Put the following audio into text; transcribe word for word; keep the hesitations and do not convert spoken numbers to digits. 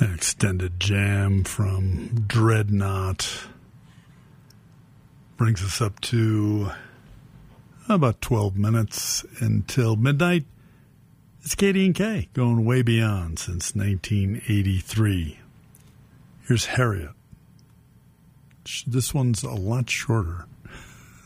An extended jam from Dreadnought brings us up to about twelve minutes until midnight. It's Katie and Kay going way beyond since nineteen eighty-three. Here's Harriet. This one's a lot shorter.